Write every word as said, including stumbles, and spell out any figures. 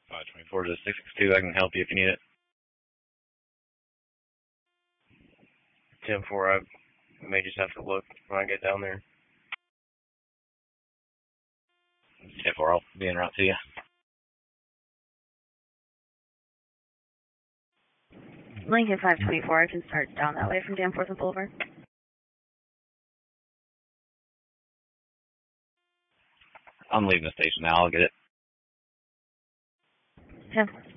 five twenty-four to six six two, I can help you if you need it. ten four, I may just have to look when I get down there. ten four, I'll be en route to you. Lincoln five twenty-four, I can start down that way from Danforth and Boulevard. I'm leaving the station now, I'll get it. ten